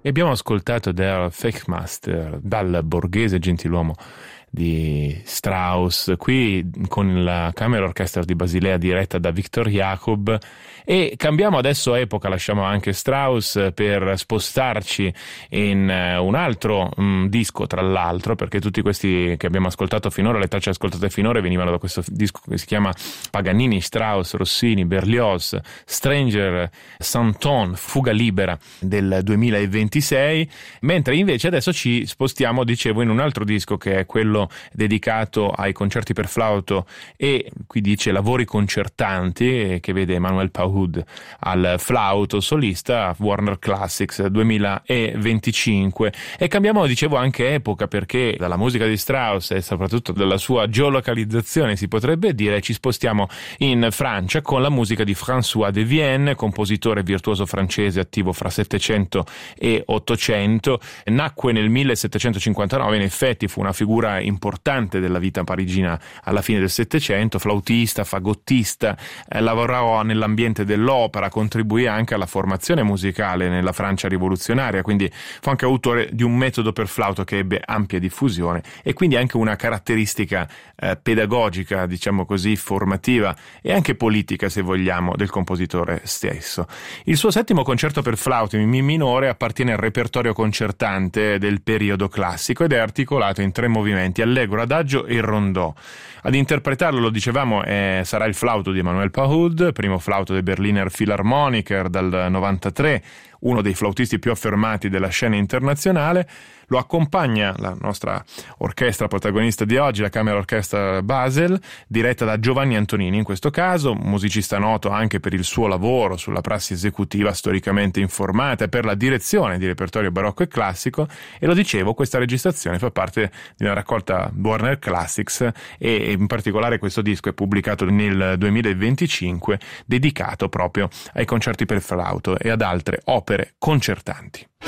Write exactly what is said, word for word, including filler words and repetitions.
E abbiamo ascoltato Der Fechtmaster dal Borghese Gentiluomo di Strauss, qui con la Camera Orchestra di Basilea diretta da Victor Jacob. E cambiamo adesso epoca, lasciamo anche Strauss per spostarci in un altro um, disco, tra l'altro, perché tutti questi che abbiamo ascoltato finora, le tracce ascoltate finora, venivano da questo disco che si chiama Paganini, Strauss, Rossini, Berlioz, Stranger, Santon, Fuga Libera del duemilaventisei, mentre invece adesso ci spostiamo, dicevo, in un altro disco che è quello dedicato ai concerti per flauto e qui dice lavori concertanti, che vede Emmanuel Pahud al flauto solista, Warner Classics duemilaventicinque. E cambiamo, dicevo, anche epoca, perché dalla musica di Strauss e soprattutto dalla sua geolocalizzazione, si potrebbe dire, ci spostiamo in Francia con la musica di François de Vienne, compositore virtuoso francese attivo fra Settecento e Ottocento. Nacque nel millesettecentocinquantanove, in effetti fu una figura importante della vita parigina alla fine del Settecento, flautista, fagottista, eh, lavorò nell'ambiente dell'opera, contribuì anche alla formazione musicale nella Francia rivoluzionaria, quindi fu anche autore di un metodo per flauto che ebbe ampia diffusione e quindi anche una caratteristica eh, pedagogica, diciamo così, formativa e anche politica, se vogliamo, del compositore stesso. Il suo settimo concerto per flauto in mi minore appartiene al repertorio concertante del periodo classico ed è articolato in tre movimenti: allegro, adagio e il rondò. Ad interpretarlo, lo dicevamo, eh, sarà il flauto di Emmanuel Pahud, primo flauto dei Berliner Philharmoniker dal novantatré, uno dei flautisti più affermati della scena internazionale. Lo accompagna la nostra orchestra protagonista di oggi, la Camera Orchestra Basel, diretta da Giovanni Antonini, in questo caso, musicista noto anche per il suo lavoro sulla prassi esecutiva storicamente informata e per la direzione di repertorio barocco e classico. E lo dicevo, questa registrazione fa parte di una raccolta Warner Classics e in particolare questo disco è pubblicato nel duemilaventicinque, dedicato proprio ai concerti per flauto e ad altre opere concertanti.